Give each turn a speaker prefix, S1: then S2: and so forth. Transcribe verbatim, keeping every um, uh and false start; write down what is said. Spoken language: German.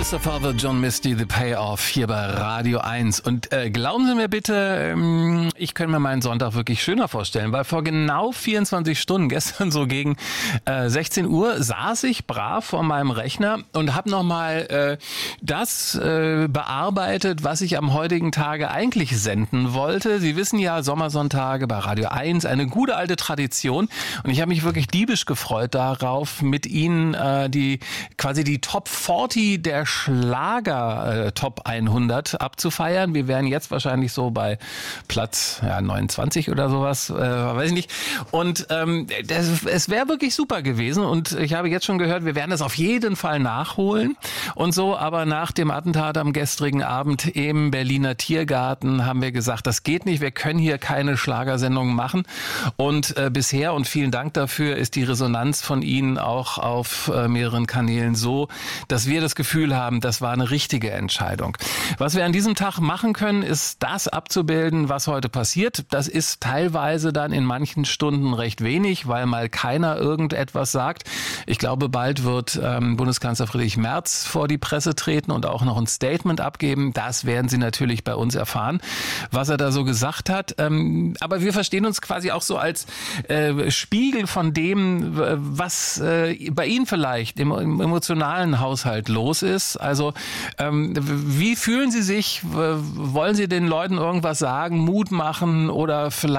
S1: mister Father John Misty, The Payoff hier bei Radio eins. Und äh, glauben Sie mir bitte, ähm, ich kann mir meinen Sonntag wirklich schöner vorstellen, weil vor genau vierundzwanzig Stunden, gestern so gegen äh, sechzehn Uhr, saß ich brav vor meinem Rechner und habe nochmal äh, das äh, bearbeitet, was ich am heutigen Tage eigentlich senden wollte. Sie wissen ja, Sommersonntage bei Radio eins, eine gute alte Tradition. Und ich habe mich wirklich diebisch gefreut darauf, mit Ihnen äh, die quasi die Top vierzig der Schlager äh, Top hundert abzufeiern. Wir wären jetzt wahrscheinlich so bei Platz ja, neunundzwanzig oder sowas, äh, weiß ich nicht. Und ähm, das, es wäre wirklich super gewesen. Und ich habe jetzt schon gehört, wir werden es auf jeden Fall nachholen und so. Aber nach dem Attentat am gestrigen Abend im Berliner Tiergarten haben wir gesagt, das geht nicht. Wir können hier keine Schlagersendung machen. Und äh, bisher, und vielen Dank dafür, ist die Resonanz von Ihnen auch auf äh, mehreren Kanälen so, dass wir das Gefühl haben, das war eine richtige Entscheidung. Was wir an diesem Tag machen können, ist das abzubilden, was heute passiert. Das ist teilweise dann in manchen Stunden recht wenig, weil mal keiner irgendetwas sagt. Ich glaube, bald wird ähm, Bundeskanzler Friedrich Merz vor die Presse treten und auch noch ein Statement abgeben. Das werden Sie natürlich bei uns erfahren, was er da so gesagt hat. Ähm, aber wir verstehen uns quasi auch so als äh, Spiegel von dem, was äh, bei Ihnen vielleicht im, im emotionalen Haushalt los ist. Also ähm, wie fühlen Sie sich? Wollen Sie den Leuten irgendwas sagen, Mut machen oder vielleicht